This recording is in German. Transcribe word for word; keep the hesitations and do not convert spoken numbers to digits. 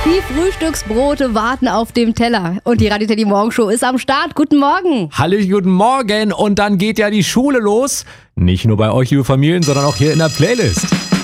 Die Frühstücksbrote warten auf dem Teller und die Radio Teddy Morgenshow ist am Start. Guten Morgen. Hallo, guten Morgen und dann geht ja die Schule los. Nicht nur bei euch, liebe Familien, sondern auch hier in der Playlist.